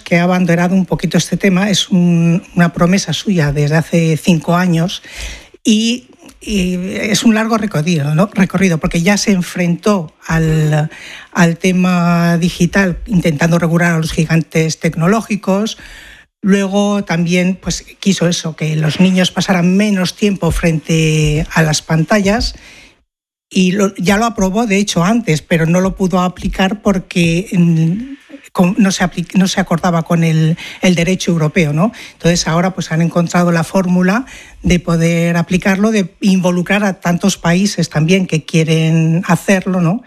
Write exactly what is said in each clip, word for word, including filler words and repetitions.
que ha abandonado un poquito este tema. Es un, una promesa suya desde hace cinco años y, y es un largo recorrido, ¿no? recorrido, porque ya se enfrentó al, al tema digital intentando regular a los gigantes tecnológicos. Luego también pues, quiso eso, que los niños pasaran menos tiempo frente a las pantallas. Y lo, ya lo aprobó, de hecho, antes, pero no lo pudo aplicar porque no se, aplica, no se acordaba con el, el derecho europeo, ¿no? Entonces ahora pues, han encontrado la fórmula de poder aplicarlo, de involucrar a tantos países también que quieren hacerlo, ¿no?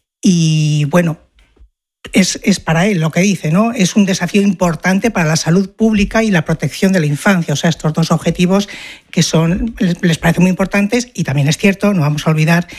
Y bueno, es, es para él lo que dice, ¿no? Es un desafío importante para la salud pública y la protección de la infancia. O sea, estos dos objetivos que son, les parecen muy importantes, y también es cierto, no vamos a olvidar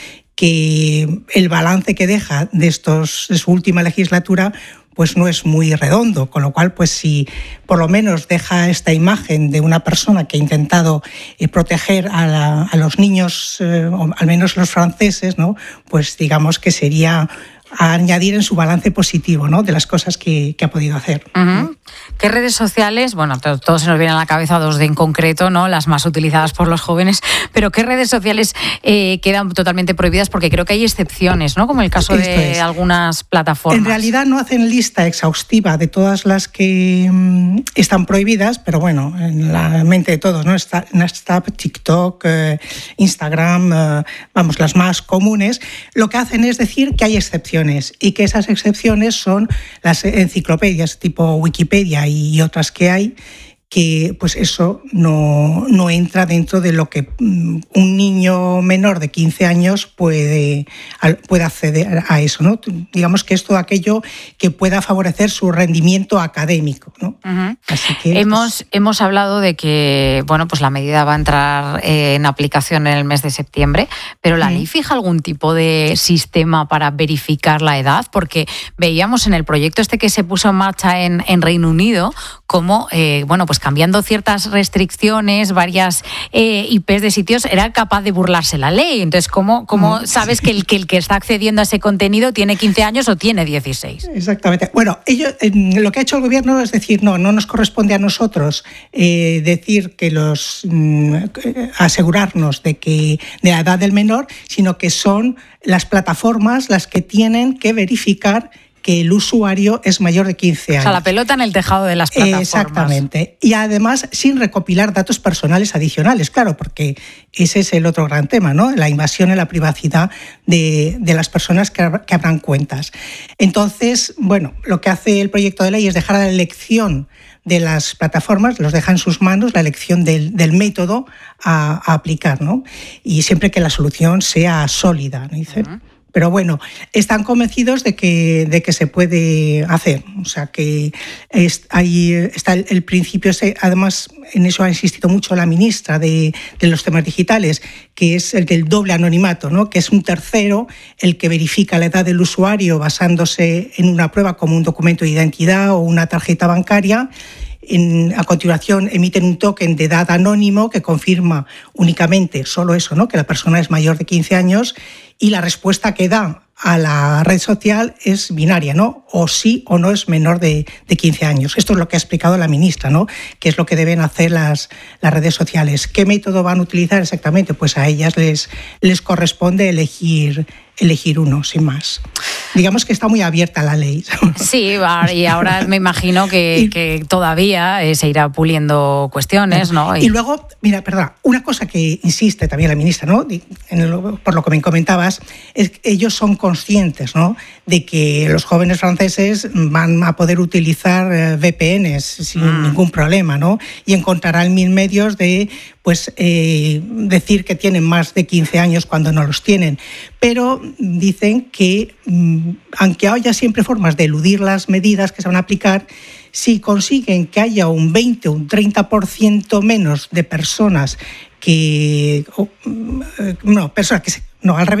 que el balance que deja de, estos, de su última legislatura pues no es muy redondo, con lo cual, pues si por lo menos deja esta imagen de una persona que ha intentado eh, proteger a, la, a los niños, eh, o al menos los franceses, ¿no? Pues digamos que sería a añadir en su balance positivo, ¿no? De las cosas que, que ha podido hacer. Uh-huh. ¿Qué redes sociales, bueno, todos todo se nos vienen a la cabeza dos de en concreto, ¿no? Las más utilizadas por los jóvenes, pero qué redes sociales eh, quedan totalmente prohibidas? Porque creo que hay excepciones, ¿no? Como el caso Esto de es. algunas plataformas. En realidad no hacen lista exhaustiva de todas las que mm, están prohibidas, pero bueno, en la mente de todos, ¿no? Está Snapchat, TikTok, eh, Instagram, eh, vamos, las más comunes. Lo que hacen es decir que hay excepciones, y que esas excepciones son las enciclopedias tipo Wikipedia y otras que hay, que pues eso no, no entra dentro de lo que un niño menor de quince años puede, puede acceder a eso, ¿no? Digamos que es todo aquello que pueda favorecer su rendimiento académico, ¿no? Uh-huh. Así que hemos, pues... hemos hablado de que bueno, pues la medida va a entrar en aplicación en el mes de septiembre, pero ¿la uh-huh. ley fija algún tipo de sistema para verificar la edad? Porque veíamos en el proyecto este que se puso en marcha en, en Reino Unido cómo, eh, bueno, pues cambiando ciertas restricciones, varias eh, I Pes de sitios, era capaz de burlarse la ley. Entonces, ¿cómo, cómo sabes que el, que el que está accediendo a ese contenido tiene quince años o tiene dieciséis? Exactamente. Bueno, ellos, eh, lo que ha hecho el gobierno es decir, no, no nos corresponde a nosotros eh, decir que los mm, asegurarnos de que de la edad del menor, sino que son las plataformas las que tienen que verificar que el usuario es mayor de quince años. O sea, la pelota en el tejado de las plataformas. Exactamente. Y además sin recopilar datos personales adicionales, claro, porque ese es el otro gran tema, ¿no? La invasión en la privacidad de, de las personas que, que abran cuentas. Entonces, bueno, lo que hace el proyecto de ley es dejar a la elección de las plataformas, los deja en sus manos la elección del, del método a, a aplicar, ¿no? Y siempre que la solución sea sólida, ¿no? Dice, uh-huh. Pero bueno, están convencidos de que, de que se puede hacer. O sea, que es, ahí está el, el principio. Además, en eso ha insistido mucho la ministra de, de los temas digitales, que es el del doble anonimato, ¿no? Que es un tercero el que verifica la edad del usuario basándose en una prueba como un documento de identidad o una tarjeta bancaria. En, a continuación emiten un token de edad anónimo que confirma únicamente solo eso, ¿no? Que la persona es mayor de quince años, y la respuesta que da a la red social es binaria, ¿no? O sí o no es menor de, de quince años. Esto es lo que ha explicado la ministra, ¿no? Que es lo que deben hacer las, las redes sociales. ¿Qué método van a utilizar exactamente? Pues a ellas les, les corresponde elegir, elegir uno, sin más. Digamos que está muy abierta la ley. Sí, y ahora me imagino que, y, que todavía eh, se irá puliendo cuestiones, ¿no? Y, y luego, mira, perdón, una cosa que insiste también la ministra, ¿no? En el, por lo que me comentabas, es que ellos son conscientes, ¿no? De que los jóvenes franceses van a poder utilizar eh, V P Ns sin mm. ningún problema, ¿no? Y encontrarán mil medios de pues eh, decir que tienen más de quince años cuando no los tienen. Pero dicen que, mmm, aunque haya siempre formas de eludir las medidas que se van a aplicar, si consiguen que haya un veinte o un treinta por ciento menos de personas que... Oh, no, personas que se, no, al revés,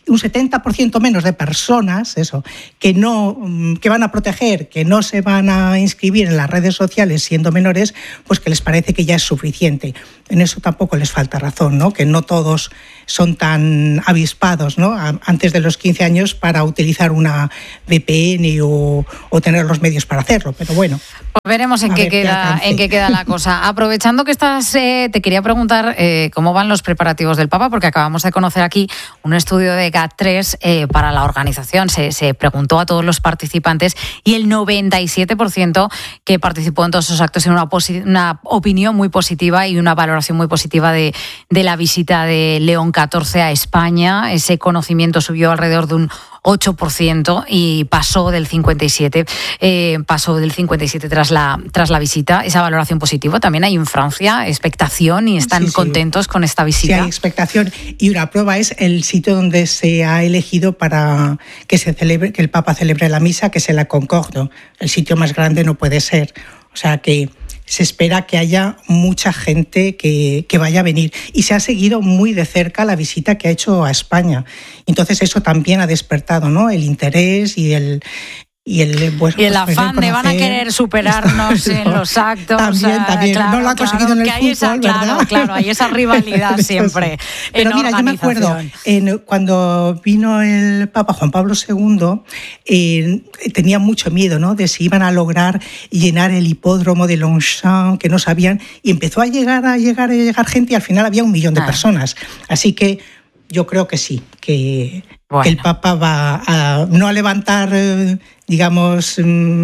un setenta por ciento menos de personas, eso, que no, que van a proteger, que no se van a inscribir en las redes sociales siendo menores, pues que les parece que ya es suficiente. En eso tampoco les falta razón, ¿no? Que no todos son tan avispados, ¿no? Antes de los quince años para utilizar una V P N o, o tener los medios para hacerlo, pero bueno. Pues veremos en qué queda, en qué queda la cosa. Aprovechando que estás, eh, te quería preguntar eh, cómo van los preparativos del Papa, porque acabamos de conocer aquí un estudio de G A T tres eh, para la organización. Se, se preguntó a todos los participantes y el noventa y siete por ciento que participó en todos esos actos tiene una, posi- una opinión muy positiva y una valoración muy positiva de, de la visita de León catorce a España. Ese conocimiento subió alrededor de un ocho por ciento y pasó del cincuenta y siete por ciento, eh, pasó del cincuenta y siete por ciento tras la, tras la visita. Esa valoración positiva también hay en Francia, expectación, y están sí, sí. contentos con esta visita. Sí, hay expectación, y una prueba es el sitio donde se ha elegido para que se celebre, que el Papa celebre la misa, que es el Concordo. El sitio más grande no puede ser. O sea que se espera que haya mucha gente que, que vaya a venir. Y se ha seguido muy de cerca la visita que ha hecho a España. Entonces eso también ha despertado, ¿no?, el interés y el... Y el, bueno, y el pues, afán de van a querer superarnos no, en los actos. También, también. Claro, no lo ha conseguido claro, en el fútbol, esa, ¿verdad? Claro, claro, hay esa rivalidad siempre. Pero mira, yo me acuerdo, en, cuando vino el Papa Juan Pablo segundo, eh, tenía mucho miedo, ¿no?, de si iban a lograr llenar el hipódromo de Longchamp, que no sabían, y empezó a llegar, a llegar, a llegar gente, y al final había un millón de ah. personas. Así que yo creo que sí, que... Bueno. Que el Papa va a no a levantar, digamos,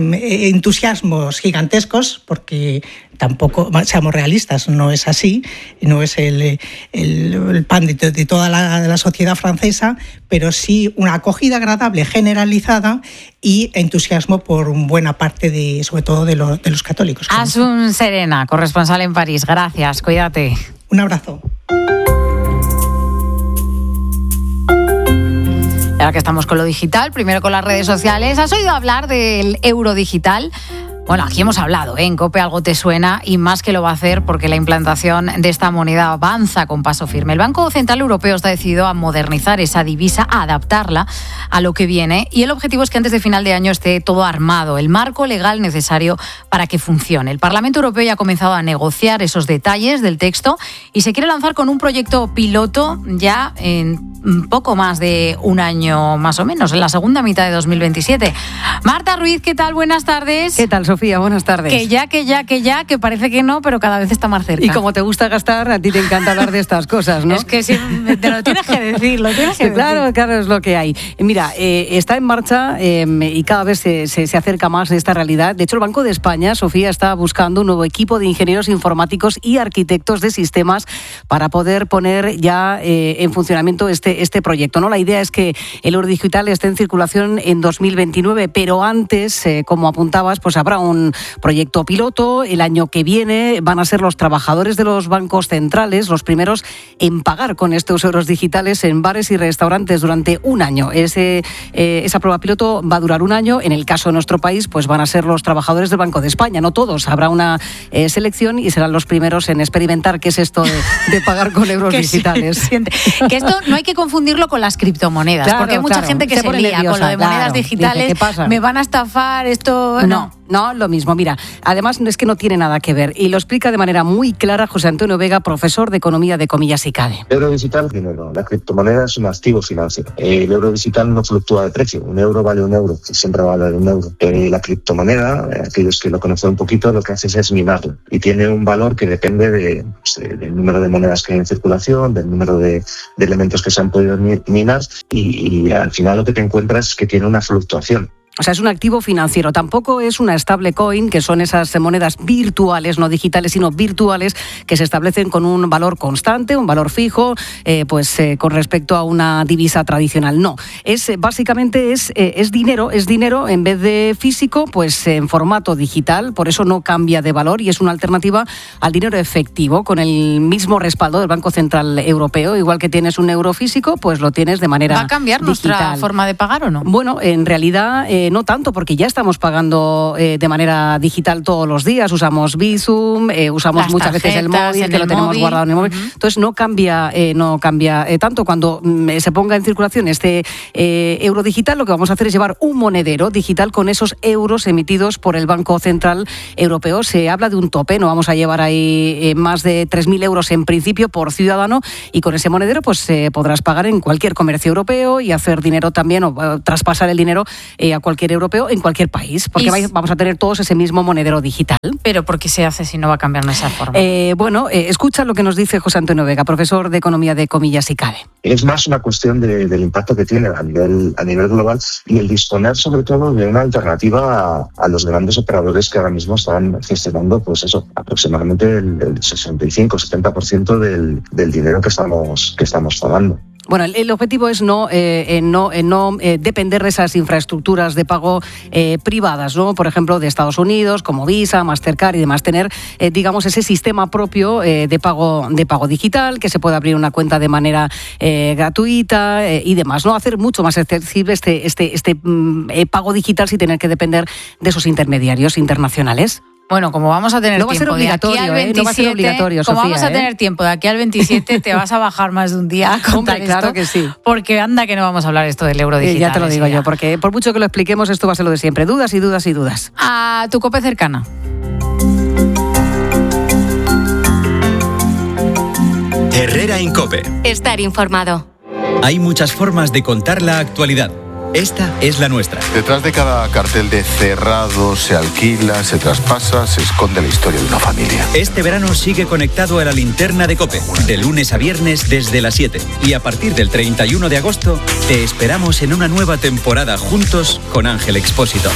entusiasmos gigantescos, porque tampoco, seamos realistas, no es así, no es el, el, el pan de, de toda la, de la sociedad francesa, pero sí una acogida agradable, generalizada, y entusiasmo por buena parte, de, sobre todo, de, lo, de los católicos. Asun Serena, corresponsal en París. Gracias, cuídate. Un abrazo. Ahora que estamos con lo digital, primero con las redes sociales. ¿Has oído hablar del euro digital? Bueno, aquí hemos hablado, ¿eh? En COPE algo te suena, y más que lo va a hacer porque la implantación de esta moneda avanza con paso firme. El Banco Central Europeo está decidido a modernizar esa divisa, a adaptarla a lo que viene, y el objetivo es que antes de final de año esté todo armado, el marco legal necesario para que funcione. El Parlamento Europeo ya ha comenzado a negociar esos detalles del texto y se quiere lanzar con un proyecto piloto ya en poco más de un año más o menos, en la segunda mitad de dos mil veintisiete. Marta Ruiz, ¿qué tal? Buenas tardes. ¿Qué tal, Sofía? Buenas tardes. Que ya, que ya, que ya, que parece que no, pero cada vez está más cerca. Y como te gusta gastar, a ti te encanta hablar de estas cosas, ¿no? Es que sí, te lo tienes que decir, lo tienes que decir. Claro, claro, es lo que hay. Mira, eh, está en marcha eh, y cada vez se, se, se acerca más de esta realidad. De hecho, el Banco de España, Sofía, está buscando un nuevo equipo de ingenieros informáticos y arquitectos de sistemas para poder poner ya eh, en funcionamiento este, este proyecto, ¿no? La idea es que el euro digital esté en circulación en dos mil veintinueve, pero antes, eh, como apuntabas, pues habrá un proyecto piloto. El año que viene van a ser los trabajadores de los bancos centrales los primeros en pagar con estos euros digitales en bares y restaurantes durante un año. Ese, eh, esa prueba piloto va a durar un año. En el caso de nuestro país, pues van a ser los trabajadores del Banco de España, no todos. Habrá una eh, selección y serán los primeros en experimentar qué es esto de, de pagar con euros digitales. Siente. Que esto no hay que confundirlo con las criptomonedas, claro, porque hay mucha claro. gente que se, se lía nerviosa, con lo de monedas claro. digitales. Dice, ¿qué pasa? Me van a estafar, esto... No. no. No, lo mismo. Mira, además es que no tiene nada que ver. Y lo explica de manera muy clara José Antonio Vega, profesor de Economía de Comillas y CADE. El euro digital, dinero. La criptomoneda es un activo financiero. El euro digital no fluctúa de precio. Un euro vale un euro, y siempre va a valer un euro. Eh, la criptomoneda, aquellos que lo conocen un poquito, lo que hace es minarla. Y tiene un valor que depende de, pues, del número de monedas que hay en circulación, del número de, de elementos que se han podido minar. Y, y al final lo que te encuentras es que tiene una fluctuación. O sea, es un activo financiero. Tampoco es una stablecoin, que son esas monedas virtuales, no digitales, sino virtuales, que se establecen con un valor constante, un valor fijo, eh, pues eh, con respecto a una divisa tradicional. No, es básicamente es, eh, es dinero, es dinero en vez de físico, pues en formato digital. Por eso no cambia de valor y es una alternativa al dinero efectivo, con el mismo respaldo del Banco Central Europeo. Igual que tienes un euro físico, pues lo tienes de manera digital. ¿Va a cambiar digital. Nuestra forma de pagar o no? Bueno, en realidad... Eh, eh, no tanto, porque ya estamos pagando eh, de manera digital todos los días, usamos Bizum, eh, usamos Las muchas veces el móvil, que lo tenemos móvil. guardado en el móvil. Uh-huh. Entonces no cambia, eh, no cambia eh, tanto. Cuando mm, se ponga en circulación este eh, euro digital, lo que vamos a hacer es llevar un monedero digital con esos euros emitidos por el Banco Central Europeo. Se habla de un tope, no vamos a llevar ahí eh, más de tres mil euros en principio por ciudadano, y con ese monedero pues eh, podrás pagar en cualquier comercio europeo y hacer dinero también, o uh, traspasar el dinero eh, a cualquier europeo en cualquier país, porque vais, vamos a tener todos ese mismo monedero digital. ¿Pero por qué se hace si no va a cambiar de esa forma? Eh, bueno, eh, escucha lo que nos dice José Antonio Vega, profesor de Economía de Comillas y Cabe. Es más una cuestión de, del impacto que tiene a nivel, a nivel global y el disponer sobre todo de una alternativa a, a los grandes operadores que ahora mismo están gestionando pues eso, aproximadamente el, el sesenta y cinco a setenta por ciento del, del dinero que estamos, que estamos pagando. Bueno, el, el objetivo es no, eh, no, eh, no eh, depender de esas infraestructuras de pago eh, privadas, ¿no? Por ejemplo, de Estados Unidos, como Visa, Mastercard y demás, tener, eh, digamos, ese sistema propio eh, de pago de pago digital, que se pueda abrir una cuenta de manera eh, gratuita eh, y demás, ¿no? Hacer mucho más accesible este, este, este mm, eh, pago digital sin tener que depender de esos intermediarios internacionales. Bueno, como vamos a tener no va tiempo a ser obligatorio, de aquí al veintisiete, ¿eh? No va a ser obligatorio, como Sofía, vamos a ¿eh? tener tiempo de aquí al veintisiete, te vas a bajar más de un día a contar Hombre, claro esto, que sí. porque anda que no vamos a hablar esto del euro digital. Eh, ya te lo digo ya. yo, porque por mucho que lo expliquemos, esto va a ser lo de siempre. Dudas y dudas y dudas. A tu COPE cercana. Herrera en COPE. Estar informado. Hay muchas formas de contar la actualidad. Esta es la nuestra. Detrás de cada cartel de cerrado, se alquila, se traspasa, se esconde la historia de una familia. Este verano sigue conectado a la linterna de COPE, de lunes a viernes desde las siete. Y a partir del treinta y uno de agosto, te esperamos en una nueva temporada juntos con Ángel Expósito.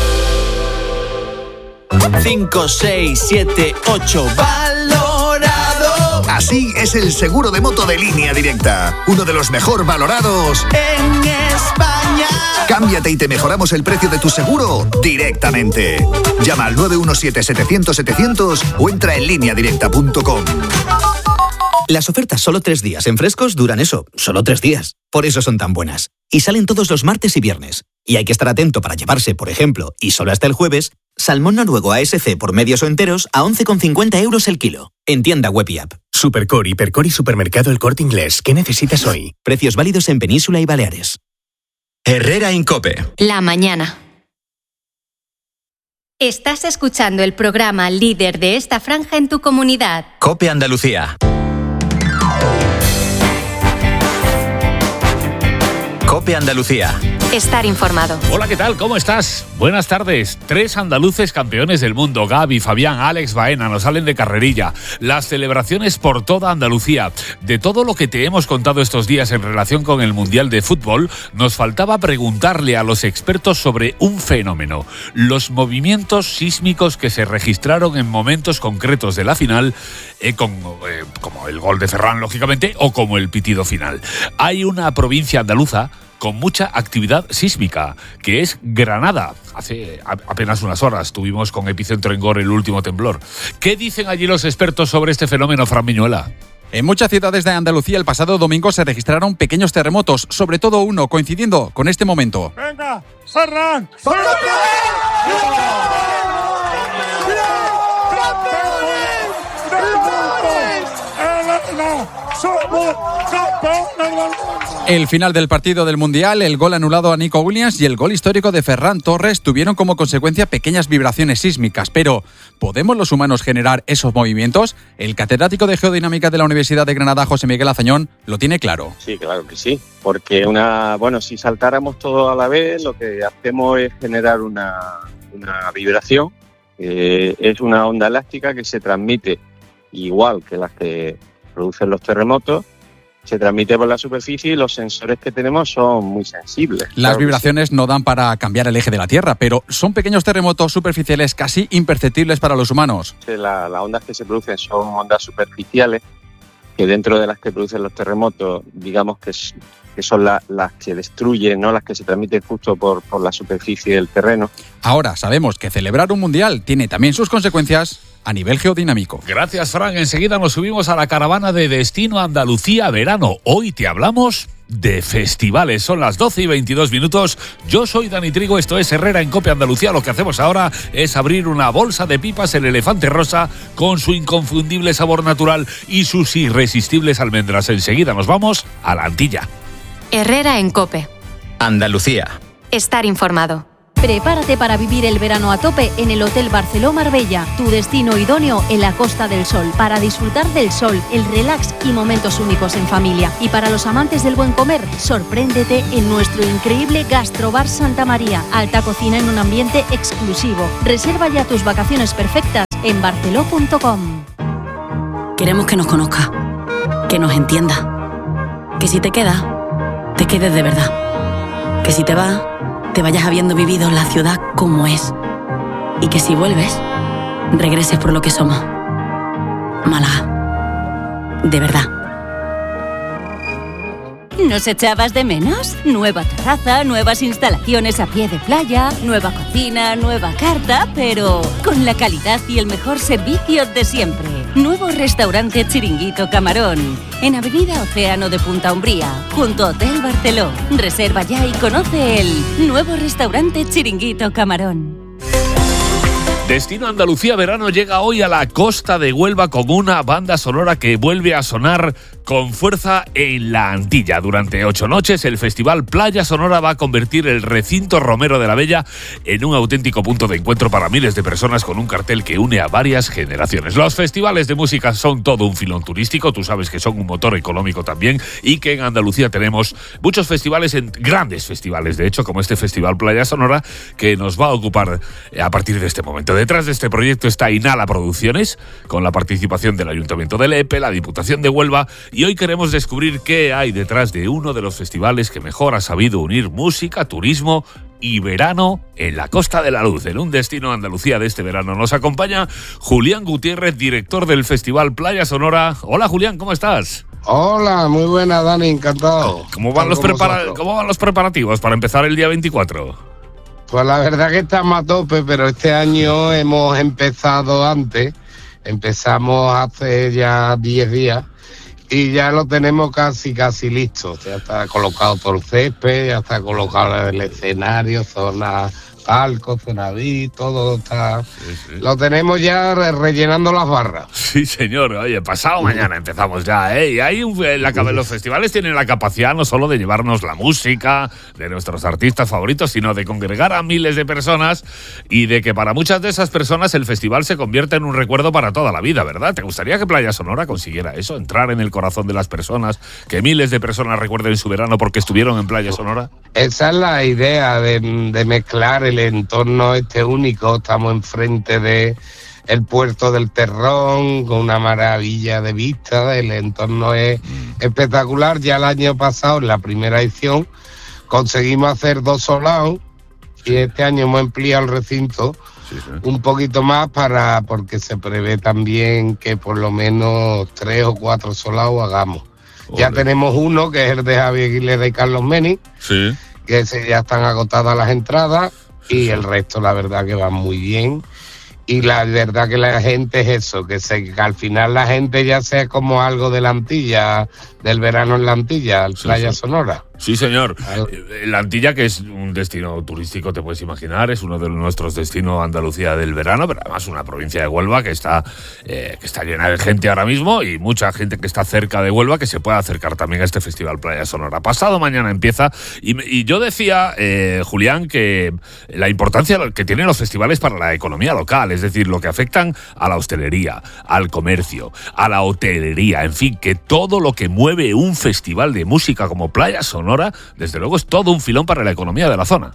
cinco, seis, siete, ocho, valorado. Así es el seguro de moto de Línea Directa, uno de los mejor valorados en España. Cámbiate y te mejoramos el precio de tu seguro directamente. Llama al nueve uno siete, setecientos, setecientos o entra en línea directa punto com. Las ofertas solo tres días en Frescos duran eso, solo tres días. Por eso son tan buenas. Y salen todos los martes y viernes. Y hay que estar atento para llevarse, por ejemplo, y solo hasta el jueves, salmón noruego A S C por medios o enteros a once con cincuenta euros el kilo. En tienda web y app. Supercore, Hipercore y Supermercado El Corte Inglés. ¿Qué necesitas hoy? Precios válidos en Península y Baleares. Herrera en COPE. La mañana. Estás escuchando el programa líder de esta franja en tu comunidad. COPE Andalucía. COPE Andalucía. Estar informado. Hola, ¿qué tal? ¿Cómo estás? Buenas tardes. Tres andaluces campeones del mundo, Gaby, Fabián, Alex Baena, nos salen de carrerilla. Las celebraciones por toda Andalucía. De todo lo que te hemos contado estos días en relación con el Mundial de Fútbol, nos faltaba preguntarle a los expertos sobre un fenómeno: los movimientos sísmicos que se registraron en momentos concretos de la final, eh, con, eh, como el gol de Ferran, lógicamente, o como el pitido final. Hay una provincia andaluza con mucha actividad sísmica, que es Granada. Hace apenas unas horas tuvimos con epicentro en Gor el último temblor. ¿Qué dicen allí los expertos sobre este fenómeno, Fran Miñuela? En muchas ciudades de Andalucía el pasado domingo se registraron pequeños terremotos, sobre todo uno coincidiendo con este momento. ¡Venga, Ferran! El final del partido del Mundial, el gol anulado a Nico Williams y el gol histórico de Ferran Torres tuvieron como consecuencia pequeñas vibraciones sísmicas. Pero, ¿podemos los humanos generar esos movimientos? El catedrático de Geodinámica de la Universidad de Granada, José Miguel Azañón, lo tiene claro. Sí, claro que sí, porque una, bueno, si saltáramos todos a la vez, lo que hacemos es generar una, una vibración. Eh, es una onda elástica que se transmite igual que las que producen los terremotos, se transmite por la superficie y los sensores que tenemos son muy sensibles. Las claro vibraciones sí. no dan para cambiar el eje de la Tierra, pero son pequeños terremotos superficiales casi imperceptibles para los humanos. La, las ondas que se producen son ondas superficiales, que dentro de las que producen los terremotos, digamos que, es, que son la, las que destruyen, no las que se transmiten justo por, por la superficie del terreno. Ahora sabemos que celebrar un mundial tiene también sus consecuencias a nivel geodinámico. Gracias, Fran. Enseguida nos subimos a la caravana de Destino Andalucía Verano. Hoy te hablamos de festivales. Son las doce y veintidós minutos. Yo soy Dani Trigo, esto es Herrera en COPE Andalucía. Lo que hacemos ahora es abrir una bolsa de pipas, el Elefante Rosa, con su inconfundible sabor natural y sus irresistibles almendras. Enseguida nos vamos a la Antilla. Herrera en COPE Andalucía. Estar informado. Prepárate para vivir el verano a tope en el Hotel Barceló Marbella, tu destino idóneo en la Costa del Sol, para disfrutar del sol, el relax y momentos únicos en familia. Y para los amantes del buen comer, sorpréndete en nuestro increíble Gastrobar Santa María, alta cocina en un ambiente exclusivo. Reserva ya tus vacaciones perfectas en barceló punto com. Queremos que nos conozca, que nos entienda, que si te quedas, te quedes de verdad, que si te vas, te vayas habiendo vivido la ciudad como es, y que si vuelves, regreses por lo que somos. Málaga, de verdad. ¿Nos echabas de menos? Nueva terraza, nuevas instalaciones a pie de playa, nueva cocina, nueva carta, pero con la calidad y el mejor servicio de siempre. Nuevo restaurante Chiringuito Camarón, en Avenida Océano de Punta Umbría, junto a Hotel Barceló. Reserva ya y conoce el nuevo restaurante Chiringuito Camarón. Destino Andalucía Verano llega hoy a la costa de Huelva con una banda sonora que vuelve a sonar con fuerza en la Antilla. Durante ocho noches, el festival Playa Sonora va a convertir el recinto Romero de la Bella en un auténtico punto de encuentro para miles de personas, con un cartel que une a varias generaciones. Los festivales de música son todo un filón turístico, tú sabes que son un motor económico también, y que en Andalucía tenemos muchos festivales, en grandes festivales, de hecho, como este Festival Playa Sonora, que nos va a ocupar a partir de este momento. Detrás de este proyecto está Inhala Producciones, con la participación del Ayuntamiento de Lepe, la Diputación de Huelva, y hoy queremos descubrir qué hay detrás de uno de los festivales que mejor ha sabido unir música, turismo y verano en la Costa de la Luz. En un Destino Andalucía de este verano nos acompaña Julián Gutiérrez, director del Festival Playa Sonora. Hola, Julián, ¿cómo estás? Hola, muy buena, Dani, encantado. ¿Cómo van, los, prepara- ¿Cómo van los preparativos para empezar el día veinticuatro? Pues la verdad que estamos a tope, pero este año hemos empezado antes. Empezamos hace ya diez días y ya lo tenemos casi casi listo. Ya está colocado todo el césped, ya está colocado el escenario, zona palco, zona V I P, todo está... Sí, sí. Lo tenemos ya re- rellenando las barras. Sí, señor. Oye, pasado mañana empezamos ya, ¿eh? Y hay un, la, los festivales tienen la capacidad no solo de llevarnos la música de nuestros artistas favoritos, sino de congregar a miles de personas y de que para muchas de esas personas el festival se convierta en un recuerdo para toda la vida, ¿verdad? ¿Te gustaría que Playa Sonora consiguiera eso? Entrar en el corazón de las personas, que miles de personas recuerden su verano porque estuvieron en Playa Sonora. Esa es la idea de, de mezclar el entorno este único. Estamos enfrente de el puerto del Terrón, con una maravilla de vista. El entorno es espectacular. Ya el año pasado, en la primera edición, conseguimos hacer dos solaos y este año hemos ampliado el recinto sí, sí. un poquito más para porque se prevé también que por lo menos tres o cuatro solaos hagamos. Olé. Ya tenemos uno, que es el de Javier Aguilera y Carlos Meni, sí. que ese ya están agotadas las entradas sí, y sí. el resto la verdad que va muy bien. Y la verdad que la gente es eso, que, se, que al final la gente ya sea como algo de la Antilla, del verano en la Antilla, sí, Playa sí. Sonora. Sí, señor. La Antilla, que es un destino turístico, te puedes imaginar, es uno de nuestros destinos Andalucía del verano, pero además una provincia de Huelva que está, eh, que está llena de gente ahora mismo y mucha gente que está cerca de Huelva que se puede acercar también a este Festival Playa Sonora. Pasado mañana empieza y, y yo decía, eh, Julián, que la importancia que tienen los festivales para la economía local, es decir, lo que afectan a la hostelería, al comercio, a la hotelería, en fin, que todo lo que mueve un festival de música como Playa Sonora Sonora, desde luego es todo un filón para la economía de la zona.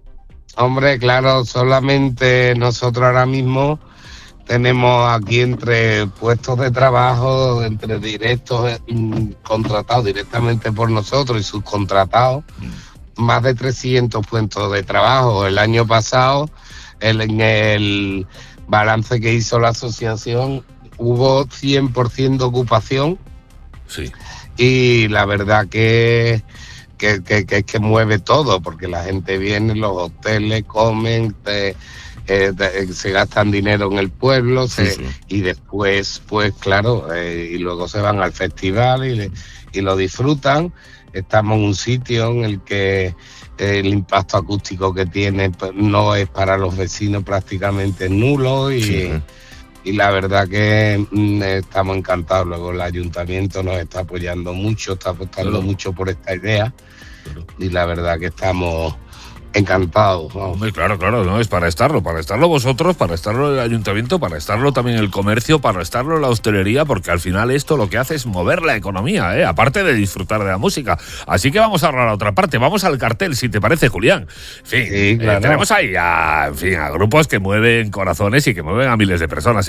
Hombre, claro, solamente nosotros ahora mismo tenemos aquí entre puestos de trabajo, entre directos contratados directamente por nosotros y subcontratados, mm. más de trescientos puestos de trabajo. El año pasado, el, en el balance que hizo la asociación, hubo cien por ciento de ocupación. Sí. Y la verdad que Que, que, que, que mueve todo, porque la gente viene, los hoteles comen, te, eh, de, se gastan dinero en el pueblo, se, Sí, sí. y después, pues claro, eh, y luego se van al festival y, le- y lo disfrutan. Estamos en un sitio en el que el impacto acústico que tiene pues, no es para los vecinos prácticamente nulo y, Sí. y la verdad que mm, estamos encantados. Luego el ayuntamiento nos está apoyando mucho, está apostando Claro. mucho por esta idea y la verdad que estamos encantados. Vamos. Hombre, claro, claro, no es para estarlo, para estarlo vosotros, para estarlo el ayuntamiento, para estarlo también el comercio, para estarlo la hostelería, porque al final esto lo que hace es mover la economía, ¿eh? Aparte de disfrutar de la música. Así que vamos a hablar a otra parte, vamos al cartel, si te parece, Julián. En fin, Sí, claro. eh, tenemos ahí a, en fin, a grupos que mueven corazones y que mueven a miles de personas.